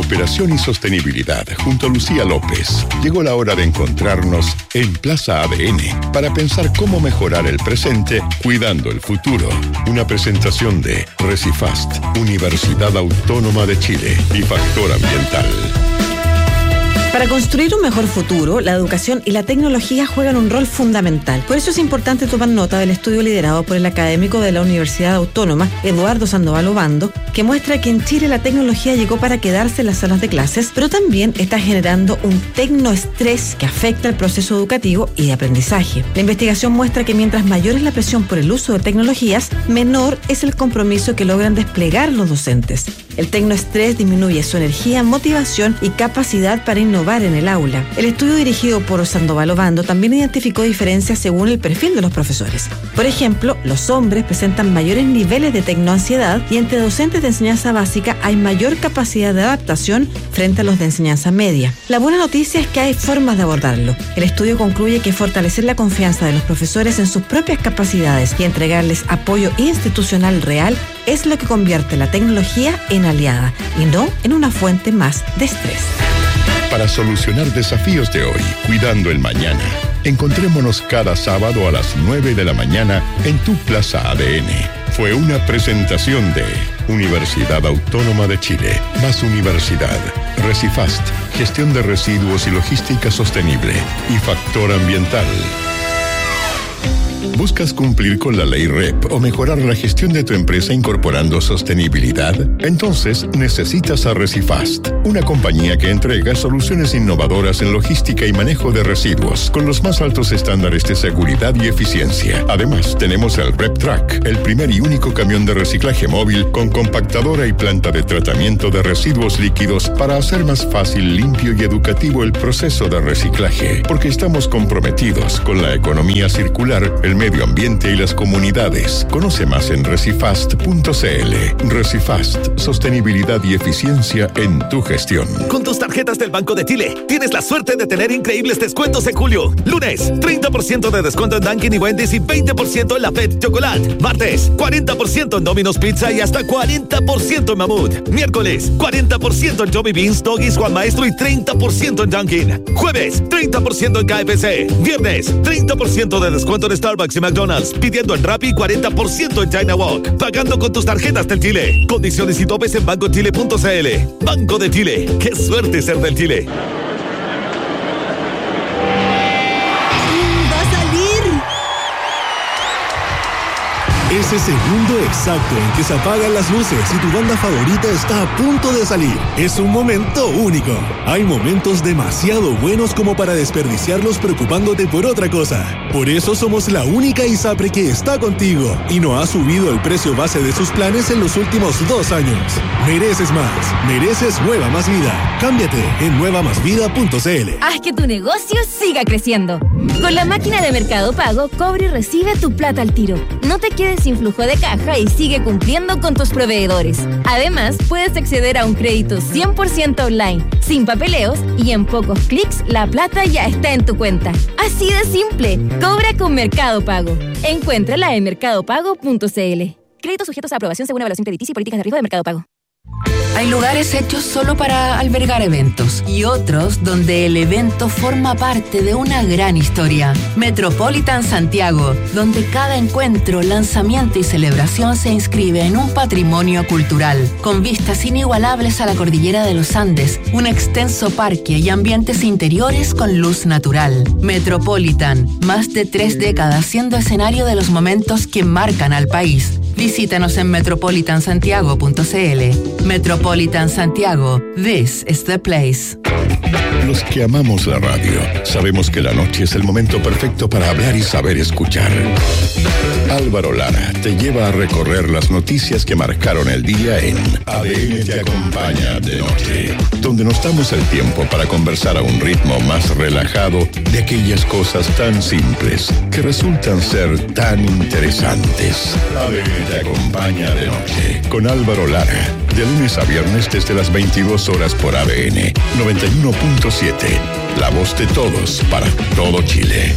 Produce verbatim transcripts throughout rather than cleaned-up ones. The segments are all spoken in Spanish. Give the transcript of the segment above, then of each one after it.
recuperación y sostenibilidad junto a Lucía López. Llegó la hora de encontrarnos en Plaza A D N para pensar cómo mejorar el presente cuidando el futuro. Una presentación de Recifast, Universidad Autónoma de Chile y Factor Ambiental. Para construir un mejor futuro, la educación y la tecnología juegan un rol fundamental. Por eso es importante tomar nota del estudio liderado por el académico de la Universidad Autónoma, Eduardo Sandoval Obando, que muestra que en Chile la tecnología llegó para quedarse en las salas de clases, pero también está generando un tecnoestrés que afecta el proceso educativo y de aprendizaje. La investigación muestra que mientras mayor es la presión por el uso de tecnologías, menor es el compromiso que logran desplegar los docentes. El tecnoestrés disminuye su energía, motivación y capacidad para innovar en el aula. El estudio dirigido por Sandoval Obando también identificó diferencias según el perfil de los profesores. Por ejemplo, los hombres presentan mayores niveles de tecnoansiedad y entre docentes de enseñanza básica hay mayor capacidad de adaptación frente a los de enseñanza media. La buena noticia es que hay formas de abordarlo. El estudio concluye que fortalecer la confianza de los profesores en sus propias capacidades y entregarles apoyo institucional real es lo que convierte la tecnología en aliada y no en una fuente más de estrés. Para solucionar desafíos de hoy, cuidando el mañana, encontrémonos cada sábado a las nueve de la mañana en tu Plaza A D N. Fue una presentación de Universidad Autónoma de Chile, más Universidad, Recifast, Gestión de Residuos y Logística Sostenible y Factor Ambiental. ¿Buscas cumplir con la ley R E P o mejorar la gestión de tu empresa incorporando sostenibilidad? Entonces necesitas a Recifast, una compañía que entrega soluciones innovadoras en logística y manejo de residuos con los más altos estándares de seguridad y eficiencia. Además, tenemos el RepTrack, el primer y único camión de reciclaje móvil con compactadora y planta de tratamiento de residuos líquidos para hacer más fácil, limpio y educativo el proceso de reciclaje, porque estamos comprometidos con la economía circular, el medio ambiente y las comunidades. Conoce más en recifast punto c l. Recifast, sostenibilidad y eficiencia en tu gestión. Con tus tarjetas del Banco de Chile, tienes la suerte de tener increíbles descuentos en julio. Lunes, treinta por ciento de descuento en Dunkin' y Wendy's y veinte por ciento en la Fed Chocolate. Martes, cuarenta por ciento en Domino's Pizza y hasta cuarenta por ciento en Mamut. Miércoles, cuarenta por ciento en Joey Beans, Doggies, Juan Maestro y treinta por ciento en Dunkin'. Jueves, treinta por ciento en K F C. Viernes, treinta por ciento de descuento en Starbucks y McDonald's, pidiendo en Rappi cuarenta por ciento en China Walk, pagando con tus tarjetas del Chile. Condiciones y topes en banco chile punto c l. Banco de Chile, qué suerte ser del Chile. ¡Va a salir! Ese segundo exacto en que se apagan las luces y tu banda favorita está a punto de salir. Es un momento único. Hay momentos demasiado buenos como para desperdiciarlos preocupándote por otra cosa. Por eso somos la única ISAPRE que está contigo y no ha subido el precio base de sus planes en los últimos dos años. Mereces más. Mereces Nueva Más Vida. Cámbiate en nueva más vida punto c l. Haz que tu negocio siga creciendo. Con la máquina de Mercado Pago, cobra y recibe tu plata al tiro. No te quedes sin flujo de caja y sigue cumpliendo con tus proveedores. Además, puedes acceder a un crédito cien por ciento online, sin papeleos y en pocos clics la plata ya está en tu cuenta. Así de simple. Cobra con Mercado Pago. Encuéntrala en mercado pago punto c l. Créditos sujetos a aprobación según evaluación crediticia y políticas de riesgo de Mercado Pago. Hay lugares hechos solo para albergar eventos y otros donde el evento forma parte de una gran historia. Metropolitan Santiago, donde cada encuentro, lanzamiento y celebración se inscribe en un patrimonio cultural, con vistas inigualables a la cordillera de los Andes, un extenso parque y ambientes interiores con luz natural. Metropolitan, más de tres décadas siendo escenario de los momentos que marcan al país. Visítanos en metropolitan santiago punto c l. Metropolitan Santiago, this is the place. Los que amamos la radio, sabemos que la noche es el momento perfecto para hablar y saber escuchar. Álvaro Lara te lleva a recorrer las noticias que marcaron el día en A D N Te Acompaña de Noche, donde nos damos el tiempo para conversar a un ritmo más relajado de aquellas cosas tan simples que resultan ser tan interesantes. A D N Te Acompaña de Noche con Álvaro Lara, de lunes a viernes desde las veintidós horas por A D N noventa y uno punto siete, la voz de todos para todo Chile.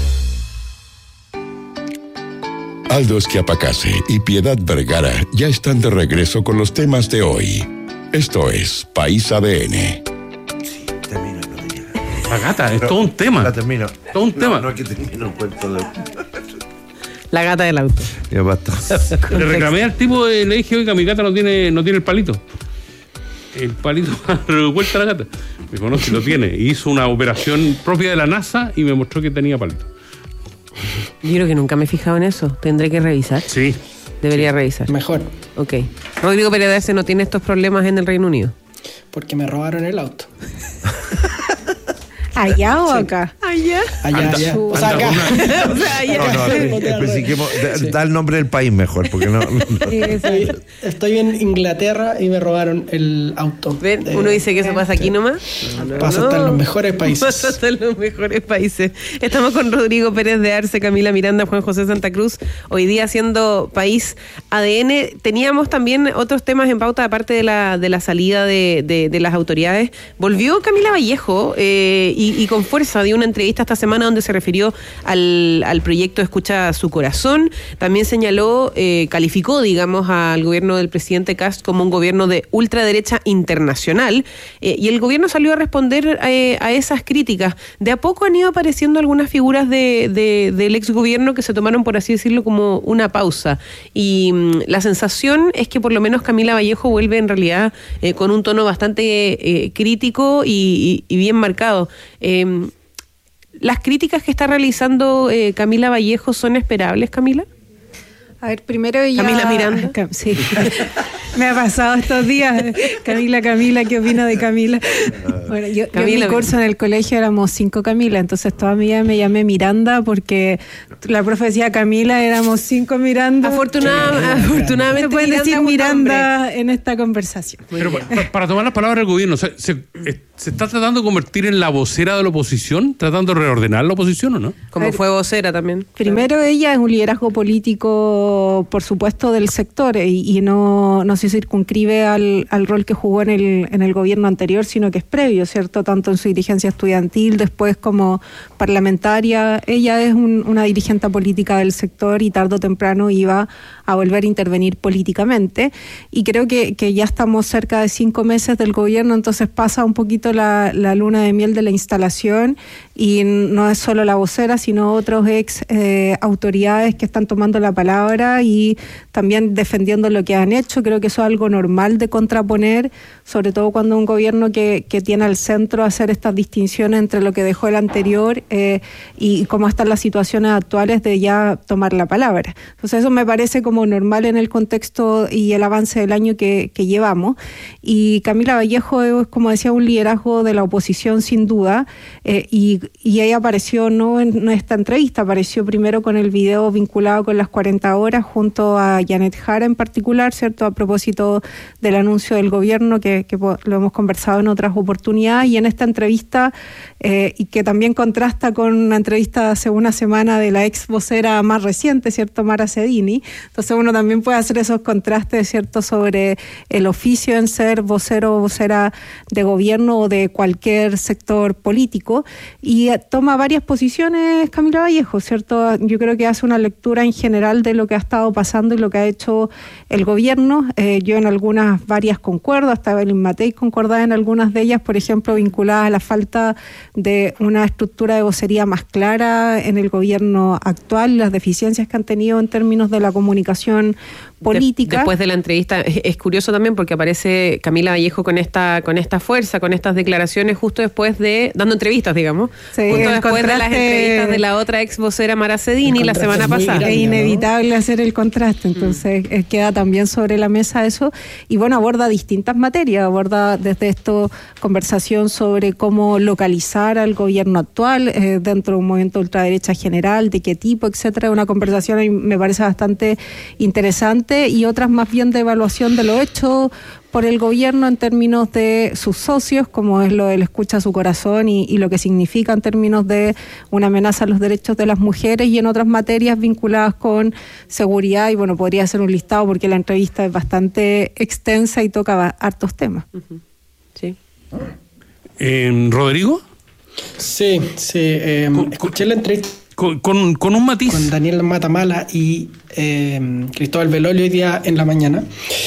Aldo Schiapacase y Piedad Vergara ya están de regreso con los temas de hoy. Esto es País A D N. Sí, termino y no te llega. La gata, es No, todo un tema. La termino. Todo un no, tema. No es que termine un cuento de... La gata del auto. Ya basta. Le reclamé al tipo, eh, le dije, oiga, mi gata no tiene, no tiene el palito. El palito revuelta a la gata. Me dijo, no, si lo tiene. Y hizo una operación propia de la NASA y me mostró que tenía palito. Yo creo que nunca me he fijado en eso. Tendré que revisar. Sí. Debería revisar. Mejor, Ok. Rodrigo Pérez de Arce no tiene estos problemas en el Reino Unido. porque me robaron el auto. ¿Allá o acá? Allá. Allá, Anda, allá. O anda sea, acá. O sea, allá. No, no, espe- especifiquemos, da- da el nombre del país mejor, porque no... no. Estoy, estoy en Inglaterra y me robaron el auto. ¿Ven? Eh, Uno dice que eso pasa aquí nomás. No, Pasa no. hasta en los mejores países. Pasa hasta en los mejores países. Estamos con Rodrigo Pérez de Arce, Camila Miranda, Juan José Santa Cruz. Hoy día haciendo País A D N. Teníamos también otros temas en pauta, aparte de la, de la salida de, de, de las autoridades. Volvió Camila Vallejo eh, y, y con fuerza dio una entrevista esta semana donde se refirió al, al proyecto Escucha su Corazón. También señaló, eh, calificó, digamos, al gobierno del presidente Kast como un gobierno de ultraderecha internacional. Eh, y el gobierno salió a responder eh, a esas críticas. De a poco han ido apareciendo algunas figuras de, de, del exgobierno que se tomaron, por así decirlo, como una pausa. Y mm, la sensación es que por lo menos Camila Vallejo vuelve en realidad eh, con un tono bastante eh, crítico y, y, y bien marcado. Eh, ¿Las críticas que está realizando eh, Camila Vallejo son esperables, Camila? A ver, primero ella... Camila Miranda. Cam- Sí, me ha pasado estos días. Camila, Camila, ¿qué opina de Camila? Bueno, yo, yo Camila. en mi curso en el colegio éramos cinco Camila, entonces toda mi vida me llamé Miranda porque la profe decía Camila, éramos cinco Miranda. Afortunada- afortunadamente se pueden Miranda decir es un Miranda en esta conversación. Pero pa- pa- para tomar las palabras del gobierno, ¿se, se, eh, ¿se está tratando de convertir en la vocera de la oposición? ¿Tratando de reordenar la oposición o no? Como fue vocera también. Primero, ella es un liderazgo político, por supuesto, del sector y, y no, no se circunscribe al, al rol que jugó en el, en el gobierno anterior, sino que es previo, ¿cierto? Tanto en su dirigencia estudiantil, después como parlamentaria. Ella es un, una dirigente política del sector y tarde o temprano iba a volver a intervenir políticamente. Y creo que, que ya estamos cerca de cinco meses del gobierno, entonces pasa un poquito la, la luna de miel de la instalación y no es solo la vocera, sino otros ex eh, autoridades que están tomando la palabra y también defendiendo lo que han hecho. Creo que eso es algo normal de contraponer, sobre todo cuando un gobierno que, que tiene al centro hacer estas distinciones entre lo que dejó el anterior eh, y cómo están las situaciones actuales de ya tomar la palabra. Entonces eso me parece como normal en el contexto y el avance del año que, que llevamos. Y Camila Vallejo es, como decía, un liderazgo de la oposición sin duda, eh, y, y ella apareció no en esta entrevista, apareció primero con el video vinculado con las cuarenta horas junto a Janet Jara en particular, ¿cierto? A propósito del anuncio del gobierno que, que lo hemos conversado en otras oportunidades, y en esta entrevista, eh, y que también contrasta con una entrevista hace una semana de la ex vocera más reciente, ¿cierto? Mara Cedini. Entonces uno también puede hacer esos contrastes, ¿cierto? Sobre el oficio en ser vocero o vocera de gobierno o de cualquier sector político, y toma varias posiciones Camila Vallejo, ¿cierto? Yo creo que hace una lectura en general de lo que ha estado pasando y lo que ha hecho el gobierno. Eh, yo en algunas varias concuerdo, hasta Evelyn Matei concordaba en algunas de ellas, por ejemplo, vinculadas a la falta de una estructura de vocería más clara en el gobierno actual, las deficiencias que han tenido en términos de la comunicación política. De, después de la entrevista, es, es curioso también porque aparece Camila Vallejo con esta con esta fuerza, con estas declaraciones justo después de, dando entrevistas, digamos, sí, justo después de las contraste, entrevistas de la otra ex vocera Mara Cedini la semana pasada. Es inevitable, ¿no?, hacer el contraste, entonces mm. queda también sobre la mesa eso, y bueno, aborda distintas materias, aborda desde esto conversación sobre cómo localizar al gobierno actual eh, dentro de un movimiento de ultraderecha general, de qué tipo, etcétera, una conversación que me parece bastante interesante, y otras más bien de evaluación de lo hecho por el gobierno en términos de sus socios, como es lo del escucha su corazón y, y lo que significa en términos de una amenaza a los derechos de las mujeres, y en otras materias vinculadas con seguridad, y bueno, podría ser un listado porque la entrevista es bastante extensa y toca hartos temas. Uh-huh. Sí. Eh, ¿Rodrigo? Sí, sí. Eh, con, escuché la entrevista. Con, con, con un matiz. Con Daniel Matamala y eh, Cristóbal Belolio hoy día en la mañana.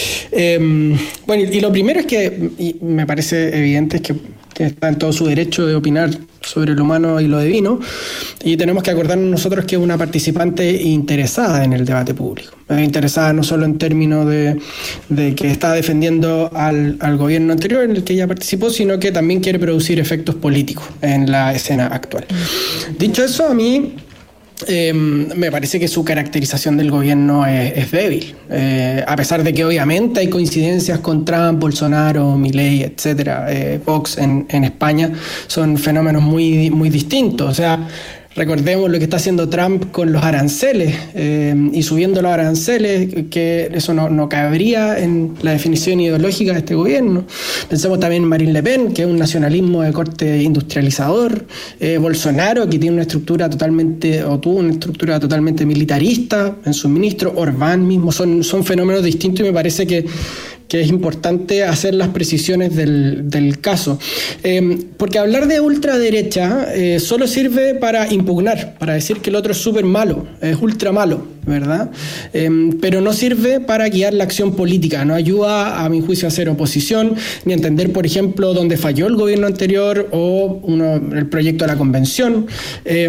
Eh, bueno, y, y lo primero es que, y me parece evidente, es que, que está en todo su derecho de opinar sobre lo humano y lo divino, y tenemos que acordarnos nosotros que es una participante interesada en el debate público. Es interesada no solo en términos de, de que está defendiendo al, al gobierno anterior en el que ella participó, sino que también quiere producir efectos políticos en la escena actual. Dicho eso, a mí Eh, me parece que su caracterización del gobierno es, es débil, eh, a pesar de que obviamente hay coincidencias con Trump, Bolsonaro, Milei, etcétera. Eh, Vox en, en España son fenómenos muy, muy distintos. O sea, recordemos lo que está haciendo Trump con los aranceles eh, y subiendo los aranceles, que eso no, no cabría en la definición ideológica de este gobierno. Pensemos también en Marine Le Pen, que es un nacionalismo de corte industrializador, eh, Bolsonaro, que tiene una estructura totalmente, o tuvo una estructura totalmente militarista en sus ministros, Orbán mismo, son, son fenómenos distintos, y me parece que que es importante hacer las precisiones del, del caso. Eh, porque hablar de ultraderecha eh, solo sirve para impugnar, para decir que el otro es súper malo, es ultra malo, ¿verdad? Eh, pero no sirve para guiar la acción política, no ayuda, a mi juicio, a hacer oposición, ni a entender, por ejemplo, dónde falló el gobierno anterior o uno, el proyecto de la convención. Eh,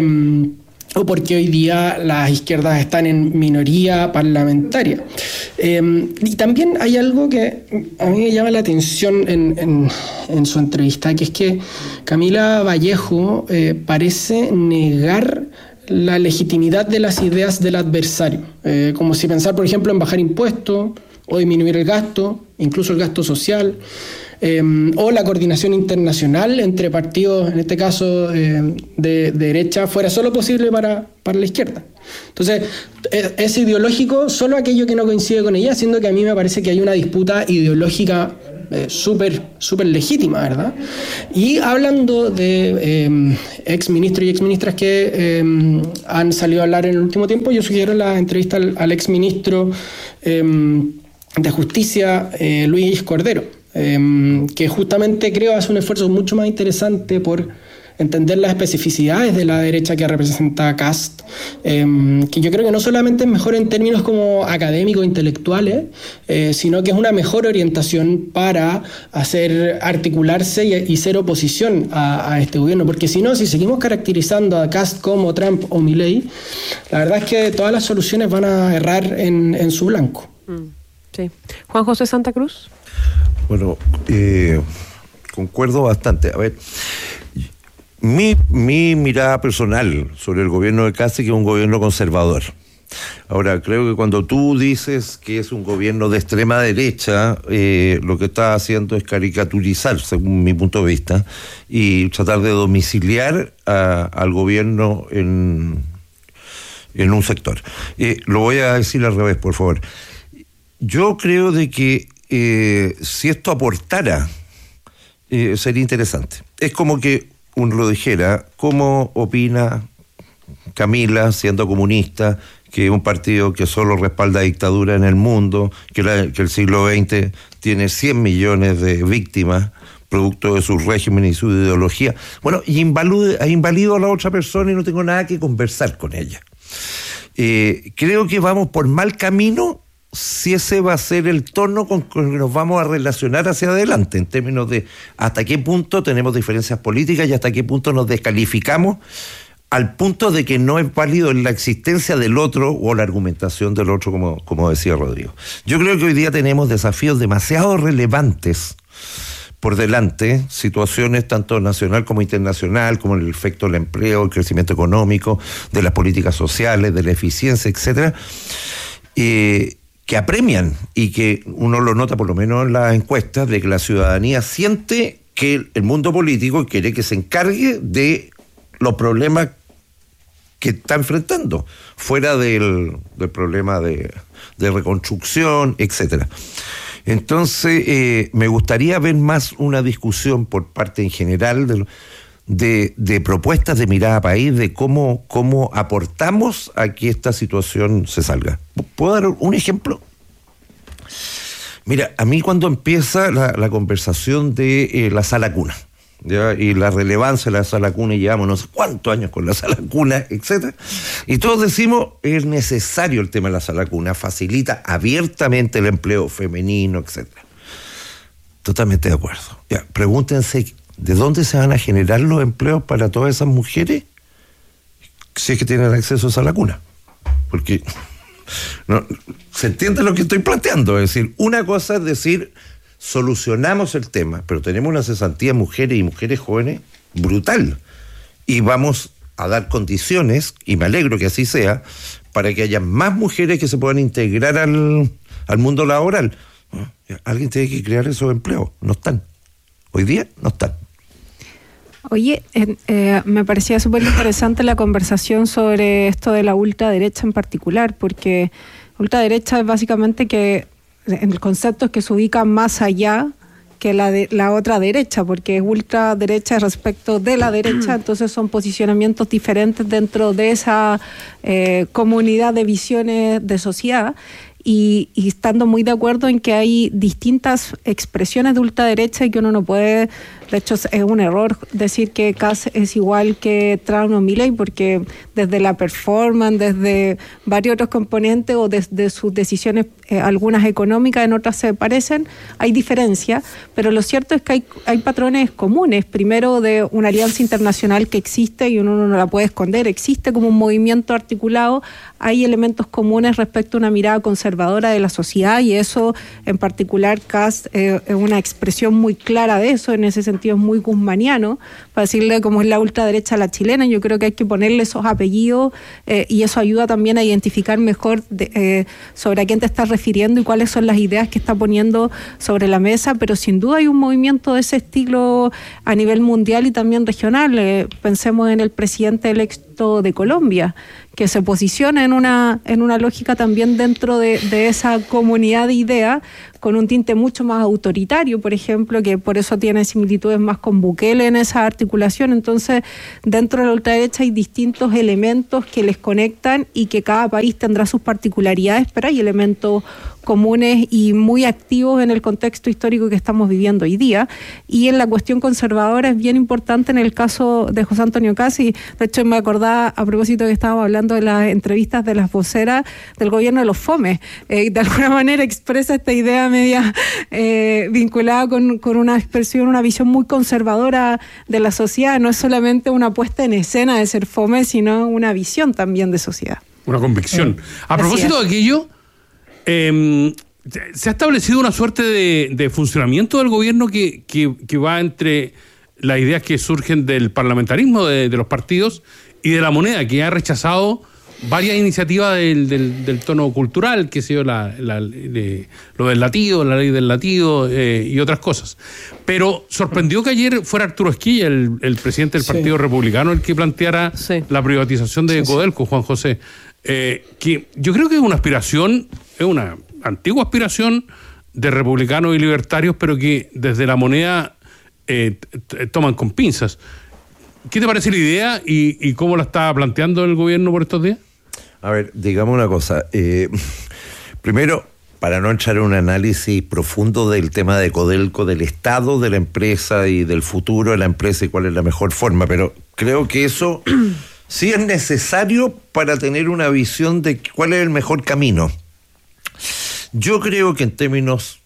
o porque hoy día las izquierdas están en minoría parlamentaria. Eh, y también hay algo que a mí me llama la atención en, en, en su entrevista, que es que Camila Vallejo eh, parece negar la legitimidad de las ideas del adversario, eh, como si pensar, por ejemplo, en bajar impuestos o disminuir el gasto, incluso el gasto social, Eh, o la coordinación internacional entre partidos, en este caso eh, de, de derecha, fuera solo posible para, para la izquierda. Entonces, es, es ideológico solo aquello que no coincide con ella, siendo que a mí me parece que hay una disputa ideológica eh, súper súper legítima, ¿verdad? Y hablando de eh, ex ministros y ex ministras que eh, han salido a hablar en el último tiempo, yo sugiero la entrevista al, al ex ministro eh, de Justicia, eh, Luis Cordero, Eh, que justamente creo hace un esfuerzo mucho más interesante por entender las especificidades de la derecha que representa Kast, eh, que yo creo que no solamente es mejor en términos como académicos, intelectuales, eh, sino que es una mejor orientación para hacer articularse y, y ser oposición a, a este gobierno, porque si no, si seguimos caracterizando a Kast como Trump o Milei, la verdad es que todas las soluciones van a errar en, en su blanco. Mm, sí. Juan José Santa Cruz. Bueno, eh, concuerdo bastante. A ver, mi, mi mirada personal sobre el gobierno de Kast es que es un gobierno conservador. Ahora, creo que cuando tú dices que es un gobierno de extrema derecha, eh, lo que está haciendo es caricaturizar, según mi punto de vista, y tratar de domiciliar a, al gobierno en, en un sector. Eh, lo voy a decir al revés, por favor. Yo creo de que Eh, si esto aportara, eh, sería interesante. Es como que uno lo dijera, ¿cómo opina Camila, siendo comunista, que un partido que solo respalda dictadura en el mundo, que, la, que el siglo veinte tiene cien millones de víctimas, producto de su régimen y su ideología? Bueno, y invalido, invalido a la otra persona y no tengo nada que conversar con ella. Eh, creo que vamos por mal camino si ese va a ser el tono con que nos vamos a relacionar hacia adelante, en términos de hasta qué punto tenemos diferencias políticas y hasta qué punto nos descalificamos, al punto de que no es válido la existencia del otro o la argumentación del otro, como, como decía Rodrigo. Yo creo que hoy día tenemos desafíos demasiado relevantes por delante, situaciones tanto nacional como internacional, como el efecto del empleo, el crecimiento económico, de las políticas sociales, de la eficiencia, etcétera, eh, que apremian y que uno lo nota por lo menos en las encuestas, de que la ciudadanía siente que el mundo político quiere que se encargue de los problemas que está enfrentando, fuera del, del problema de, de reconstrucción, etcétera. Entonces, eh, me gustaría ver más una discusión por parte en general de, de, de propuestas de mirada país, de cómo, cómo aportamos a que esta situación se salga. ¿Puedo dar un ejemplo? Mira, a mí cuando empieza la, la conversación de eh, la sala cuna, ¿ya? Y la relevancia de la sala cuna, y llevamos no sé cuántos años con la sala cuna, etcétera. Y todos decimos, es necesario el tema de la sala cuna, facilita abiertamente el empleo femenino, etcétera. Totalmente de acuerdo. Ya, pregúntense, ¿de dónde se van a generar los empleos para todas esas mujeres si es que tienen acceso a sala cuna? Porque no, se entiende lo que estoy planteando, es decir, una cosa es decir, solucionamos el tema, pero tenemos una cesantía de mujeres y mujeres jóvenes brutal, y vamos a dar condiciones, y me alegro que así sea, para que haya más mujeres que se puedan integrar al, al mundo laboral. Alguien tiene que crear esos empleos, no están, hoy día no están. Oye, eh, eh, me parecía súper interesante la conversación sobre esto de la ultraderecha en particular, porque ultraderecha es básicamente que en el concepto es que se ubica más allá que la de la otra derecha, porque es ultraderecha respecto de la derecha, entonces son posicionamientos diferentes dentro de esa eh, comunidad de visiones de sociedad. Y, y estando muy de acuerdo en que hay distintas expresiones de ultraderecha y que uno no puede, de hecho es un error decir que Kast es igual que Trump o Milei, porque desde la performance, desde varios otros componentes o desde sus decisiones, eh, algunas económicas, en otras se parecen, hay diferencia, pero lo cierto es que hay, hay patrones comunes, primero de una alianza internacional que existe y uno no la puede esconder, existe como un movimiento articulado, hay elementos comunes respecto a una mirada conservadora de la sociedad, y eso en particular Kast eh, es una expresión muy clara de eso, en ese sentido es muy guzmaniano, para decirle cómo es la ultraderecha a la chilena. Yo creo que hay que ponerle esos apellidos eh, y eso ayuda también a identificar mejor de, eh, sobre a quién te estás refiriendo y cuáles son las ideas que está poniendo sobre la mesa, pero sin duda hay un movimiento de ese estilo a nivel mundial y también regional. Eh, pensemos en el presidente electo de Colombia, que se posiciona en una en una lógica también dentro de, de esa comunidad de ideas, con un tinte mucho más autoritario, por ejemplo, que por eso tiene similitudes más con Bukele en esa articulación. Entonces, dentro de la ultraderecha hay distintos elementos que les conectan y que cada país tendrá sus particularidades, pero hay elementos comunes y muy activos en el contexto histórico que estamos viviendo hoy día. Y en la cuestión conservadora es bien importante en el caso de José Antonio Kast, y de hecho me acordaba a propósito que estábamos hablando de las entrevistas de las voceras del gobierno de los FOME, eh, de alguna manera expresa esta idea media eh, vinculada con, con una expresión, una visión muy conservadora de la sociedad. No es solamente una puesta en escena de ser FOME, sino una visión también de sociedad. Una convicción. Eh, a propósito de aquello, Eh, se ha establecido una suerte de, de funcionamiento del gobierno que, que, que va entre las ideas que surgen del parlamentarismo de, de los partidos y de la moneda, que ha rechazado varias iniciativas del, del, del tono cultural, que sé yo, la, la, de, lo del latido, la ley del latido eh, y otras cosas. Pero sorprendió que ayer fuera Arturo Esquilla, el, el presidente del sí. Partido Republicano, el que planteara sí. la privatización de sí, Codelco, sí. Juan José. Eh, que yo creo que es una aspiración, es una antigua aspiración de republicanos y libertarios, pero que desde la moneda eh, t- toman con pinzas. ¿Qué te parece la idea y, y cómo la está planteando el gobierno por estos días? A ver, digamos una cosa. Eh, primero, para no entrar en un análisis profundo del tema de Codelco, del estado de la empresa y del futuro de la empresa y cuál es la mejor forma, pero creo que eso sí es necesario para tener una visión de cuál es el mejor camino. Yo creo que en términos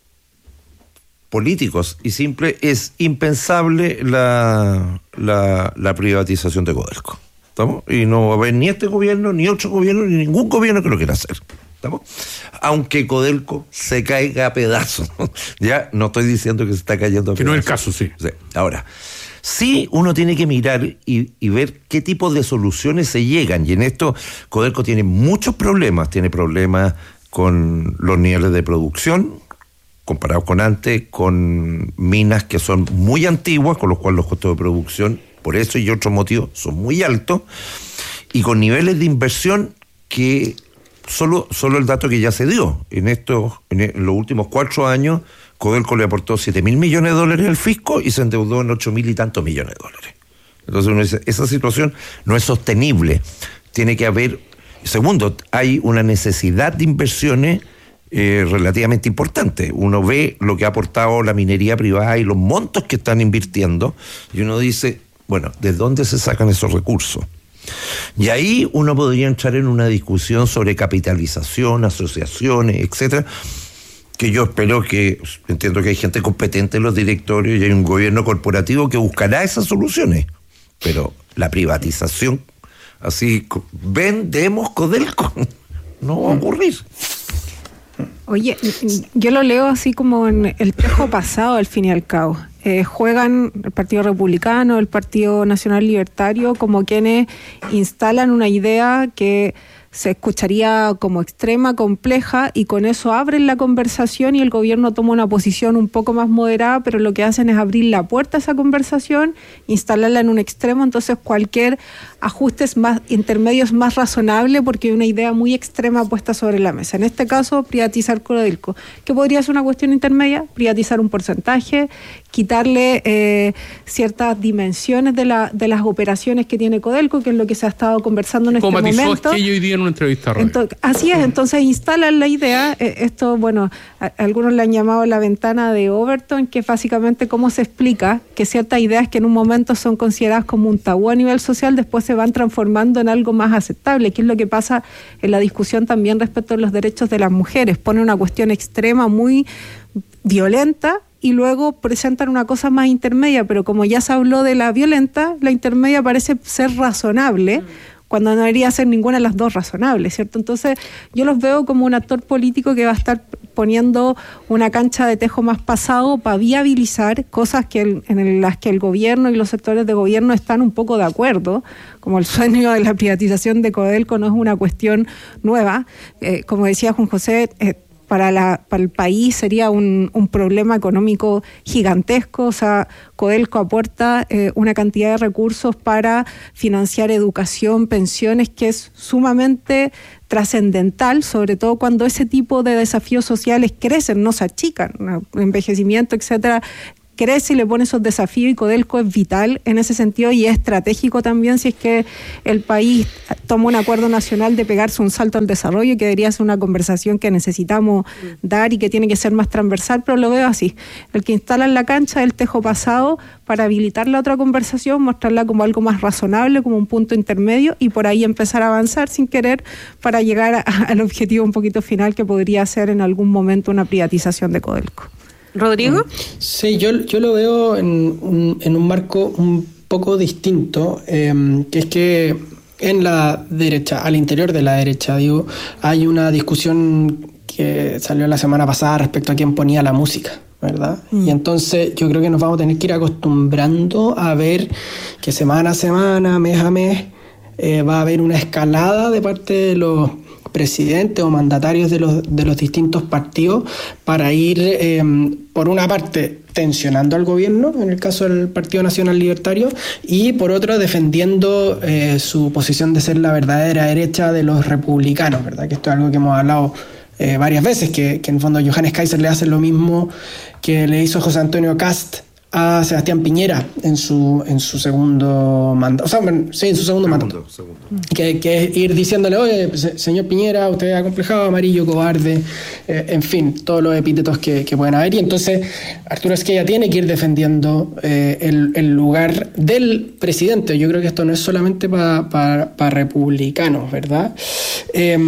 políticos y simple es impensable la, la, la privatización de Codelco. ¿Estamos? Y no va a haber ni este gobierno, ni otro gobierno, ni ningún gobierno que lo quiera hacer. ¿Estamos? Aunque Codelco se caiga a pedazos. Ya no estoy diciendo que se está cayendo a pedazos. Que no es el caso, sí. sí. Ahora, sí uno tiene que mirar y, y ver qué tipo de soluciones se llegan. Y en esto Codelco tiene muchos problemas. Tiene problemas con los niveles de producción, comparados con antes, con minas que son muy antiguas, con los cuales los costos de producción, por eso y otros motivos, son muy altos, y con niveles de inversión que solo, solo el dato que ya se dio. En estos, en los últimos cuatro años, Codelco le aportó siete mil millones de dólares al fisco y se endeudó en ocho mil y tantos millones de dólares. Entonces uno dice, esa situación no es sostenible. Tiene que haber... Segundo, hay una necesidad de inversiones eh, relativamente importante. Uno ve lo que ha aportado la minería privada y los montos que están invirtiendo, y uno dice, bueno, ¿de dónde se sacan esos recursos? Y ahí uno podría entrar en una discusión sobre capitalización, asociaciones, etcétera, que yo espero que, entiendo que hay gente competente en los directorios y hay un gobierno corporativo que buscará esas soluciones, pero la privatización, así, vendemos Codelco, no va a ocurrir. Oye, yo lo leo así como en el tejo pasado, al fin y al cabo. Eh, juegan el Partido Republicano, el Partido Nacional Libertario, como quienes instalan una idea que se escucharía como extrema, compleja, y con eso abren la conversación y el gobierno toma una posición un poco más moderada, pero lo que hacen es abrir la puerta a esa conversación, instalarla en un extremo, entonces cualquier ajuste es más, intermedio es más razonable porque hay una idea muy extrema puesta sobre la mesa. En este caso, privatizar Codelco. ¿Qué podría ser una cuestión intermedia? Privatizar un porcentaje, quitarle eh, ciertas dimensiones de, la, de las operaciones que tiene Codelco, que es lo que se ha estado conversando en Como este matizó momento. Esquello hoy día en una entrevista a radio. Entonces, así es, entonces instalan la idea, eh, esto, bueno, a, algunos le han llamado la ventana de Overton, que es básicamente cómo se explica que ciertas ideas que en un momento son consideradas como un tabú a nivel social, después se van transformando en algo más aceptable, que es lo que pasa en la discusión también respecto a los derechos de las mujeres. Pone una cuestión extrema, muy violenta, y luego presentan una cosa más intermedia, pero como ya se habló de la violenta, la intermedia parece ser razonable, mm. cuando no debería ser ninguna de las dos razonable, ¿cierto? Entonces yo los veo como un actor político que va a estar poniendo una cancha de tejo más pasado para viabilizar cosas que el, en las que el gobierno y los sectores de gobierno están un poco de acuerdo, como el sueño de la privatización de Codelco no es una cuestión nueva. Eh, como decía Juan José, eh, Para, la, para el país sería un, un problema económico gigantesco. O sea, Codelco aporta eh, una cantidad de recursos para financiar educación, pensiones, que es sumamente trascendental, sobre todo cuando ese tipo de desafíos sociales crecen, no se achican, ¿no? Envejecimiento, etcétera, crece y le pone esos desafíos, y Codelco es vital en ese sentido y es estratégico también si es que el país toma un acuerdo nacional de pegarse un salto al desarrollo, que debería ser una conversación que necesitamos dar y que tiene que ser más transversal, pero lo veo así. El que instala en la cancha el tejo pasado para habilitar la otra conversación, mostrarla como algo más razonable, como un punto intermedio, y por ahí empezar a avanzar sin querer para llegar a, al objetivo un poquito final que podría ser en algún momento una privatización de Codelco. ¿Rodrigo? Sí, yo, yo lo veo en un, en un marco un poco distinto, eh, que es que en la derecha, al interior de la derecha, digo, hay una discusión que salió la semana pasada respecto a quién ponía la música, ¿verdad? Mm. Y entonces yo creo que nos vamos a tener que ir acostumbrando a ver que semana a semana, mes a mes, eh, va a haber una escalada de parte de los presidentes o mandatarios de los, de los distintos partidos para ir, eh, por una parte, tensionando al gobierno, en el caso del Partido Nacional Libertario, y por otro, defendiendo eh, su posición de ser la verdadera derecha de los republicanos, ¿verdad? Que esto es algo que hemos hablado eh, varias veces, que, que en el fondo Johannes Kaiser le hace lo mismo que le hizo José Antonio Cast a Sebastián Piñera en su en su segundo mandato, o sea, sí, en su segundo, segundo mandato, segundo. Que, que es ir diciéndole, oye, señor Piñera, usted ha acomplejado, amarillo, cobarde, eh, en fin, todos los epítetos que, que pueden haber, y entonces Arturo Esquella tiene que ir defendiendo eh, el, el lugar del presidente. Yo creo que esto no es solamente para pa, pa republicanos, ¿verdad? Eh,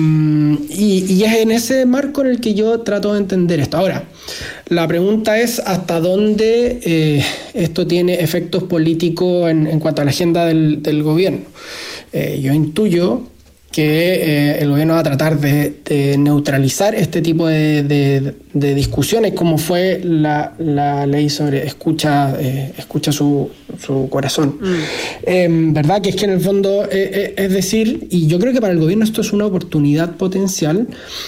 y, y es en ese marco en el que yo trato de entender esto. Ahora, la pregunta es hasta dónde eh, esto tiene efectos políticos en, en cuanto a la agenda del, del gobierno. Eh, yo intuyo que eh, el gobierno va a tratar de, de neutralizar este tipo de, de, de discusiones, como fue la, la ley sobre escucha, eh, escucha su, su corazón. Mm. Eh, ¿Verdad? Que es que en el fondo, eh, eh, es decir, y yo creo que para el gobierno esto es una oportunidad potencial,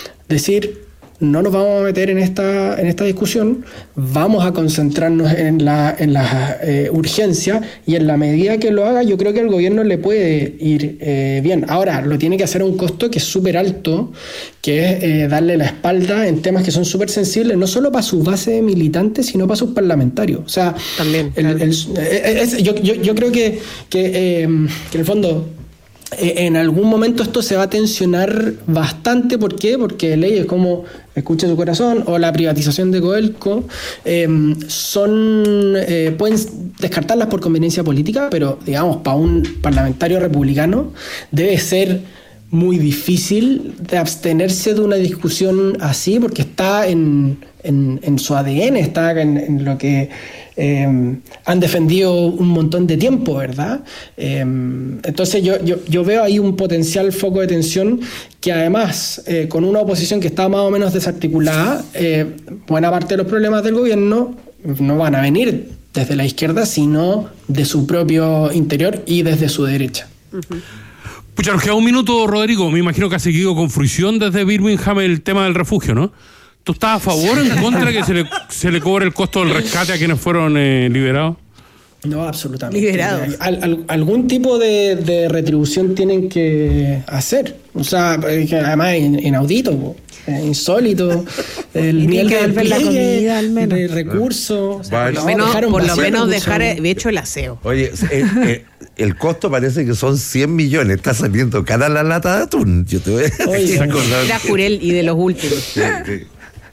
decir, no nos vamos a meter en esta en esta discusión, vamos a concentrarnos en la en la eh, urgencia, y en la medida que lo haga, yo creo que al gobierno le puede ir eh, bien. Ahora, lo tiene que hacer a un costo que es súper alto, que es eh, darle la espalda en temas que son súper sensibles, no solo para su base de militantes, sino para sus parlamentarios. O sea, también el, el, el, es, yo, yo, yo creo que, que, eh, que en el fondo en algún momento esto se va a tensionar bastante. ¿Por qué? Porque leyes como Escucha tu Corazón o la privatización de Codelco eh, son eh, pueden descartarlas por conveniencia política, pero digamos, para un parlamentario republicano debe ser muy difícil de abstenerse de una discusión así, porque está en, en, en su A D N, está en, en lo que eh, han defendido un montón de tiempo, ¿verdad? Eh, entonces yo, yo, yo veo ahí un potencial foco de tensión que además, eh, con una oposición que está más o menos desarticulada, eh, buena parte de los problemas del gobierno no van a venir desde la izquierda, sino de su propio interior y desde su derecha. Uh-huh. Pucha, nos queda un minuto, Rodrigo. Me imagino que ha seguido con fruición desde Birmingham el tema del refugio, ¿no? ¿Tú estás a favor o en contra de que se le, se le cobre el costo del rescate a quienes fueron eh, liberados? No, absolutamente. Liberados. Al, al, algún tipo de, de retribución tienen que hacer. O sea, además inaudito, insólito, el nivel de despliegue, al menos. De recursos. O sea, por lo menos, por lo menos dejar hecho el aseo. Oye, eh, eh, el costo parece que son cien millones. Está saliendo cara la lata de atún. Yo te voy a Oye, era Jurel y de los últimos. Sí, sí.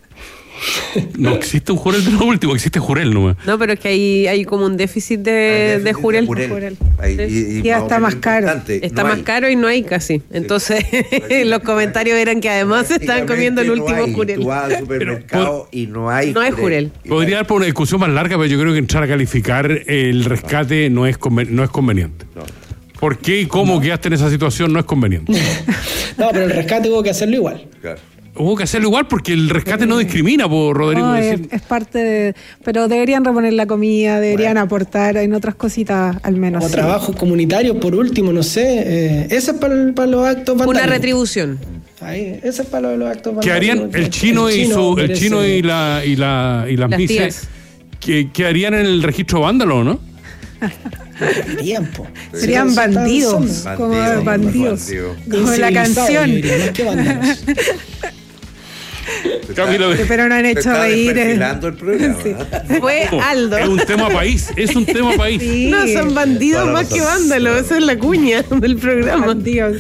No existe un Jurel de lo último, existe Jurel nomás. No, pero es que hay, hay como un déficit de, ah, de Jurel. De Jurel. Jurel. Ahí, y, y ya está más caro. Está no más hay. caro y no hay casi. Entonces, sí. Los comentarios eran que además se estaban comiendo el último no hay. Jurel. Tú vas al supermercado pero, y no hay No hay Jurel. Podría dar por una discusión más larga, pero yo creo que entrar a calificar el rescate no es, conven- no es conveniente. No. ¿Por qué y cómo no. quedaste en esa situación? No es conveniente. No, pero el rescate hubo que hacerlo igual. Claro. Hubo que hacerlo igual porque el rescate no discrimina, por Rodrigo. No, es, es parte de... Pero deberían reponer la comida, deberían bueno. aportar en otras cositas al menos. O sí. trabajos comunitarios, por último, no sé. Eh, ese es para, para los actos vandálicos. Una retribución. Ahí, ese es para los actos vandálicos. ¿Qué harían el chino, el chino, y, su, el chino y, la, y, la, y las, las mises? ¿Qué, ¿Qué harían en el registro vándalo, no? Serían, po. Serían bandidos, bandido, como bandidos, bandido. como la canción. Diría, ¿qué vándalos? Camilo, pero no han hecho reír. El programa, sí. Fue Aldo. Es un tema país, es un tema país. Sí. No, son bandidos no, no, más no, que vándalos, no. Esa es la cuña del programa. Bandidos.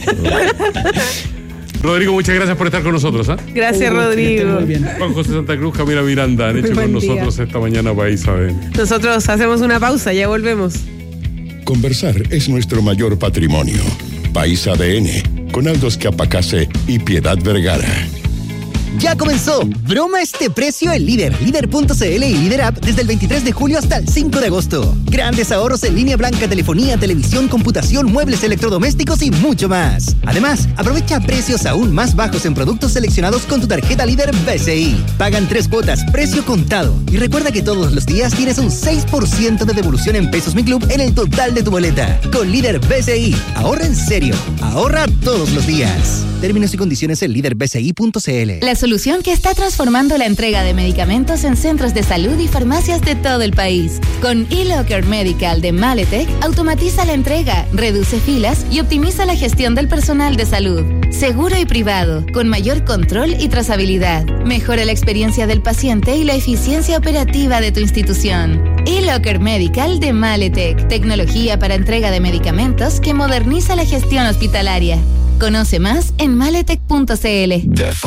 Rodrigo, muchas gracias por estar con nosotros. ¿eh? Gracias, uh, Rodrigo. Juan José Santa Cruz, Camila Miranda han hecho con nosotros día. Esta mañana País A D N. Nosotros hacemos una pausa, ya volvemos. Conversar es nuestro mayor patrimonio. País A D N, con Aldo Scapacase y Piedad Vergara. Ya comenzó. Broma este precio en Líder, líder punto c l y Líder App desde el veintitrés de julio hasta el cinco de agosto. Grandes ahorros en línea blanca, telefonía, televisión, computación, muebles electrodomésticos y mucho más. Además, aprovecha precios aún más bajos en productos seleccionados con tu tarjeta Líder B C I. Pagan tres cuotas, precio contado. Y recuerda que todos los días tienes un seis por ciento de devolución en Pesos Mi Club en el total de tu boleta. Con Líder B C I, ahorra en serio. Ahorra todos los días. Términos y condiciones en líder b c i punto c l. La solución que está transformando la entrega de medicamentos en centros de salud y farmacias de todo el país. Con eLocker Medical de Maletec, automatiza la entrega, reduce filas y optimiza la gestión del personal de salud. Seguro y privado, con mayor control y trazabilidad. Mejora la experiencia del paciente y la eficiencia operativa de tu institución. eLocker Medical de Maletec, tecnología para entrega de medicamentos que moderniza la gestión hospitalaria. Conoce más en maletec punto c l.